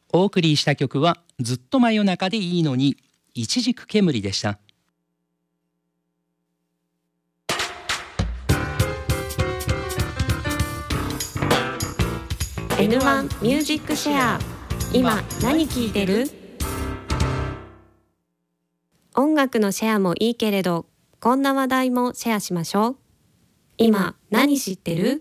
お送りした曲はずっと真夜中でいいのに、一軸煙でした。 N1 ミュージックシェア。今何聴いてる？音楽のシェアもいいけれど、こんな話題もシェアしましょう。今何知ってる？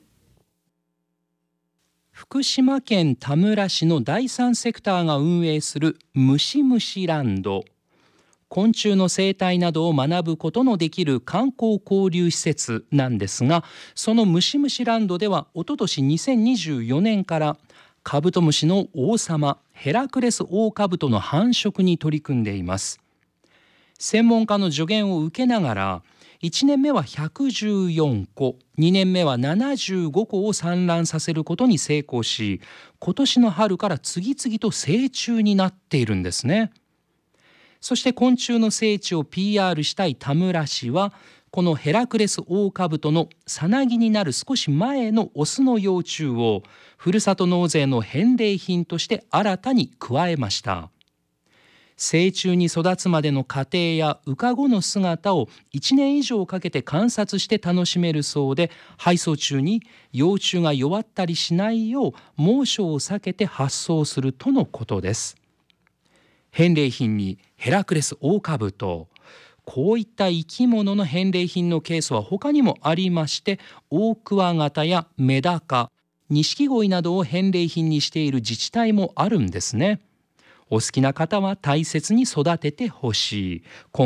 福島県田村市の第三セクターが運営するムシムシランド。昆虫の生態などを学ぶことのできる観光交流施設なんですが、そのムシムシランドではおととし2024年からカブトムシの王様ヘラクレスオオカブトの繁殖に取り組んでいます。専門家の助言を受けながら1年目は114個、2年目は75個を産卵させることに成功し、今年の春から次々と成虫になっているんですね。そして昆虫の聖地を PR したい田村市は、このヘラクレスオオカブトのさなぎになる少し前のオスの幼虫をふるさと納税の返礼品として新たに加えました。成虫に育つまでの過程や羽化後の姿を1年以上かけて観察して楽しめるそうで、配送中に幼虫が弱ったりしないよう猛暑を避けて発送するとのことです。返礼品にヘラクレスオオカブト、こういった生き物の返礼品のケースは他にもありまして、オオクワガタやメダカ、ニシキゴイなどを返礼品にしている自治体もあるんですね。お好きな方は大切に育ててほしい。